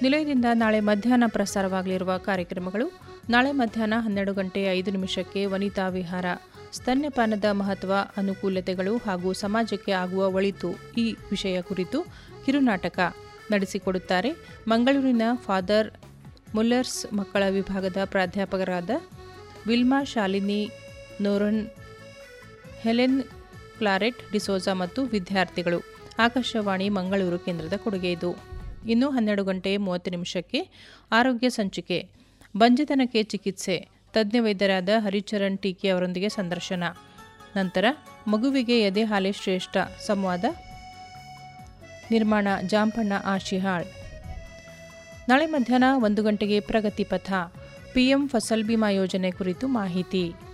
ನಿಲಯದಿಂದ ನಾಳೆ ಮಧ್ಯಾಹ್ನ ಪ್ರಸಾರವಾಗಲಿರುವ ಕಾರ್ಯಕ್ರಮಗಳು: ನಾಳೆ ಮಧ್ಯಾಹ್ನ 12:05 ವನಿತಾ ವಿಹಾರ, ಸ್ತನ್ಯಪಾನದ ಮಹತ್ವ, ಅನುಕೂಲತೆಗಳು ಹಾಗೂ ಸಮಾಜಕ್ಕೆ ಆಗುವ ಒಳಿತು ಈ ವಿಷಯ ಕುರಿತು ಕಿರುನಾಟಕ ನಡೆಸಿಕೊಡುತ್ತಾರೆ ಮಂಗಳೂರಿನ ಫಾದರ್ ಮುಲ್ಲರ್ಸ್ ಮಕ್ಕಳ ವಿಭಾಗದ ಪ್ರಾಧ್ಯಾಪಕರಾದ Wilma Shalini ನೋರನ್, Helen Claret D'Souza ಮತ್ತು ವಿದ್ಯಾರ್ಥಿಗಳು. ಆಕಾಶವಾಣಿ ಮಂಗಳೂರು ಕೇಂದ್ರದ ಕೊಡುಗೆ ಇದು. ಇನ್ನು 12:30 ಆರೋಗ್ಯ ಸಂಚಿಕೆ, ಬಂಜೆತನಕ್ಕೆ ಚಿಕಿತ್ಸೆ, ತಜ್ಞ ವೈದ್ಯರಾದ ಹರಿಚರಣ್ ಟೀಕೆ ಅವರೊಂದಿಗೆ ಸಂದರ್ಶನ. ನಂತರ ಮಗುವಿಗೆ ಎದೆ ಹಾಲೆ ಶ್ರೇಷ್ಠ ಸಂವಾದ. ನಿರ್ಮಾಣ ಜಾಂಪಣ್ಣ ಆಶಿಹಾಳ್. ನಾಳೆ ಮಧ್ಯಾಹ್ನ 1 ಗಂಟೆಗೆ ಪ್ರಗತಿ ಪಥ, ಪಿಎಂ ಫಸಲ್ ಬಿಮಾ ಯೋಜನೆ ಕುರಿತು ಮಾಹಿತಿ.